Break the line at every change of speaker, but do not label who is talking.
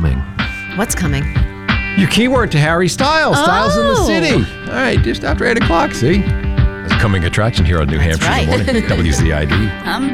coming.
What's coming?
Your keyword to Harry Styles. Styles in the City. All right, just after 8 o'clock, see? It's a coming attraction here on New Hampshire in the
right.
Morning. WCID.